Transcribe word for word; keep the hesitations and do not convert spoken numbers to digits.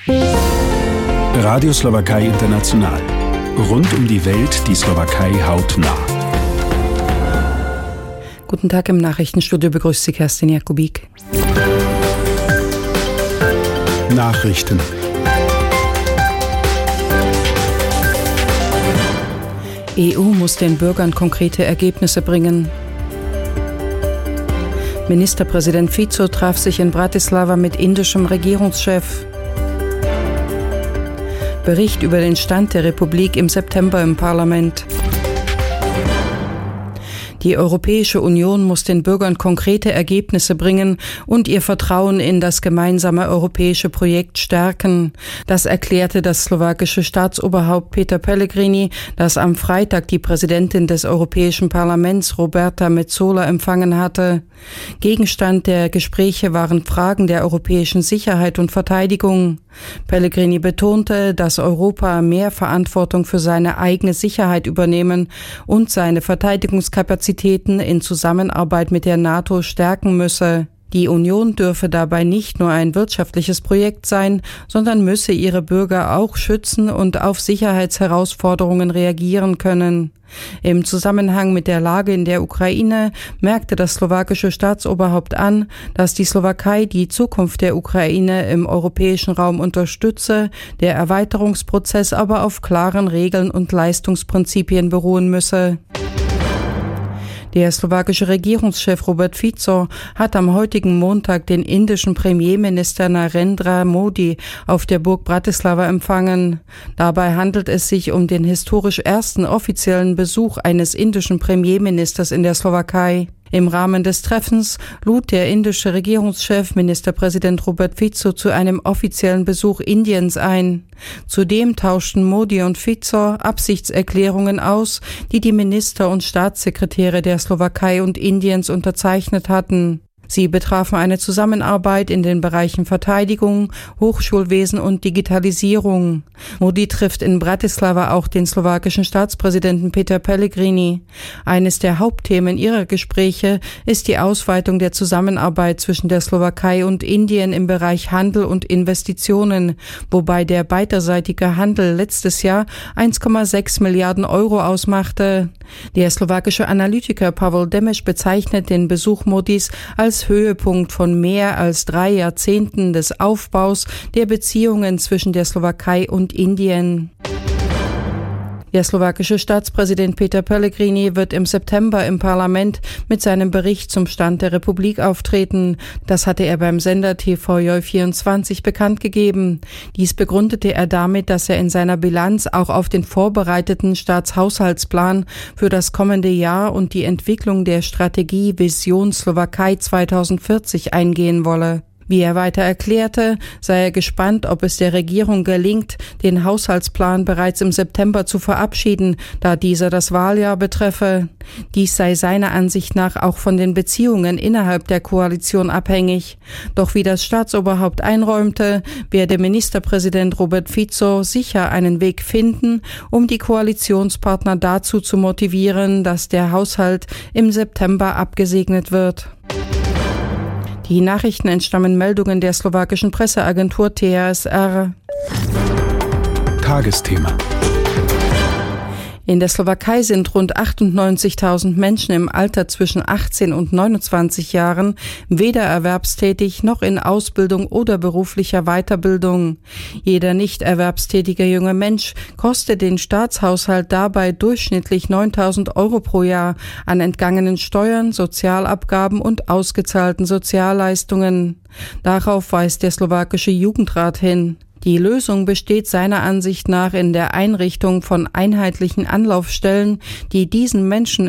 Radio Slowakei International. Rund um die Welt die Slowakei hautnah. Guten Tag, im Nachrichtenstudio begrüßt Sie Kerstin Jakubik. Nachrichten. E U muss den Bürgern konkrete Ergebnisse bringen. Ministerpräsident Fico traf sich in Bratislava mit indischem Regierungschef. Bericht über den Stand der Republik im September im Parlament. Die Europäische Union muss den Bürgern konkrete Ergebnisse bringen und ihr Vertrauen in das gemeinsame europäische Projekt stärken. Das erklärte das slowakische Staatsoberhaupt Peter Pellegrini, das am Freitag die Präsidentin des Europäischen Parlaments Roberta Metsola empfangen hatte. Gegenstand der Gespräche waren Fragen der europäischen Sicherheit und Verteidigung. Pellegrini betonte, dass Europa mehr Verantwortung für seine eigene Sicherheit übernehmen und seine Verteidigungskapazitäten in Zusammenarbeit mit der NATO stärken müsse. Die Union dürfe dabei nicht nur ein wirtschaftliches Projekt sein, sondern müsse ihre Bürger auch schützen und auf Sicherheitsherausforderungen reagieren können. Im Zusammenhang mit der Lage in der Ukraine merkte das slowakische Staatsoberhaupt an, dass die Slowakei die Zukunft der Ukraine im europäischen Raum unterstütze, der Erweiterungsprozess aber auf klaren Regeln und Leistungsprinzipien beruhen müsse. Der slowakische Regierungschef Robert Fico hat am heutigen Montag den indischen Premierminister Narendra Modi auf der Burg Bratislava empfangen. Dabei handelt es sich um den historisch ersten offiziellen Besuch eines indischen Premierministers in der Slowakei. Im Rahmen des Treffens lud der indische Regierungschef Ministerpräsident Robert Fico zu einem offiziellen Besuch Indiens ein. Zudem tauschten Modi und Fico Absichtserklärungen aus, die die Minister und Staatssekretäre der Slowakei und Indiens unterzeichnet hatten. Sie betrafen eine Zusammenarbeit in den Bereichen Verteidigung, Hochschulwesen und Digitalisierung. Modi trifft in Bratislava auch den slowakischen Staatspräsidenten Peter Pellegrini. Eines der Hauptthemen ihrer Gespräche ist die Ausweitung der Zusammenarbeit zwischen der Slowakei und Indien im Bereich Handel und Investitionen, wobei der beiderseitige Handel letztes Jahr eins Komma sechs Milliarden Euro ausmachte. Der slowakische Analytiker Pavel Demes bezeichnet den Besuch Modis als Höhepunkt von mehr als drei Jahrzehnten des Aufbaus der Beziehungen zwischen der Slowakei und Indien. Der slowakische Staatspräsident Peter Pellegrini wird im September im Parlament mit seinem Bericht zum Stand der Republik auftreten. Das hatte er beim Sender T V J vierundzwanzig bekannt gegeben. Dies begründete er damit, dass er in seiner Bilanz auch auf den vorbereiteten Staatshaushaltsplan für das kommende Jahr und die Entwicklung der Strategie Vision Slowakei zweitausendvierzig eingehen wolle. Wie er weiter erklärte, sei er gespannt, ob es der Regierung gelingt, den Haushaltsplan bereits im September zu verabschieden, da dieser das Wahljahr betreffe. Dies sei seiner Ansicht nach auch von den Beziehungen innerhalb der Koalition abhängig. Doch wie das Staatsoberhaupt einräumte, werde Ministerpräsident Robert Fico sicher einen Weg finden, um die Koalitionspartner dazu zu motivieren, dass der Haushalt im September abgesegnet wird. Die Nachrichten entstammen Meldungen der slowakischen Presseagentur T S R. Tagesthema. In der Slowakei sind rund achtundneunzigtausend Menschen im Alter zwischen achtzehn und neunundzwanzig Jahren weder erwerbstätig noch in Ausbildung oder beruflicher Weiterbildung. Jeder nicht erwerbstätige junge Mensch kostet den Staatshaushalt dabei durchschnittlich neuntausend Euro pro Jahr an entgangenen Steuern, Sozialabgaben und ausgezahlten Sozialleistungen. Darauf weist der slowakische Jugendrat hin. Die Lösung besteht seiner Ansicht nach in der Einrichtung von einheitlichen Anlaufstellen, die diesen Menschen